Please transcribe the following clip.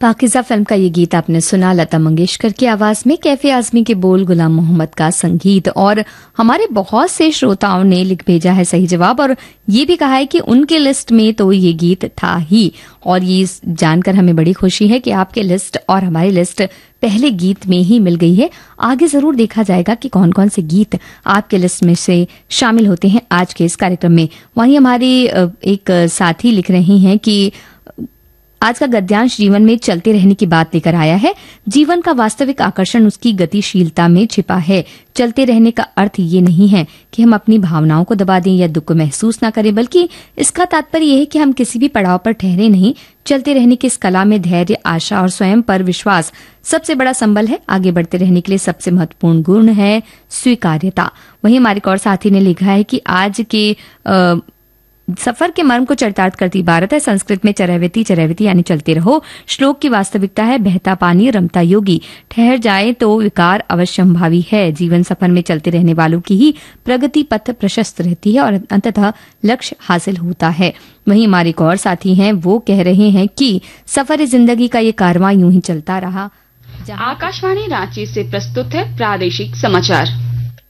पाकिज़ा film का ये गीत आपने सुना, लता मंगेशकर की आवाज में, कैफे आजमी के बोल, गुलाम मोहम्मद का संगीत। और हमारे बहुत से श्रोताओं ने लिख भेजा है सही जवाब और ये भी कहा है कि उनके लिस्ट में तो ये गीत था ही। और ये जानकर हमें बड़ी खुशी है कि आपके लिस्ट और हमारी लिस्ट पहले गीत में ही मिल गई है। आगे जरूर देखा जाएगा कि कौन कौन से गीत आपके लिस्ट में से शामिल होते हैं आज के इस कार्यक्रम में। वहीं हमारी एक साथी लिख रही हैं कि आज का गद्यांश जीवन में चलते रहने की बात लेकर आया है। जीवन का वास्तविक आकर्षण उसकी गतिशीलता में छिपा है। चलते रहने का अर्थ ये नहीं है कि हम अपनी भावनाओं को दबा दें या दुख को महसूस ना करें, बल्कि इसका तात्पर्य यह है कि हम किसी भी पड़ाव पर ठहरे नहीं। चलते रहने की इस कला में धैर्य, आशा और स्वयं पर विश्वास सबसे बड़ा संबल है। आगे बढ़ते रहने के लिए सबसे महत्वपूर्ण गुण है स्वीकार्यता। वहीं हमारे एक और साथी ने लिखा है कि आज के सफर के मर्म को चरितार्थ करती इबारत है। संस्कृत में चरैवेति चरैवेति यानी चलते रहो। श्लोक की वास्तविकता है बहता पानी रमता योगी। ठहर जाए तो विकार अवश्यंभावी है। जीवन सफर में चलते रहने वालों की ही प्रगति पथ प्रशस्त रहती है और अंततः लक्ष्य हासिल होता है। वहीं हमारे एक और साथी हैं, वो कह रहे हैं कि सफर जिंदगी का ये कारवां यूं ही चलता रहा। आकाशवाणी रांची से प्रस्तुत है प्रादेशिक समाचार।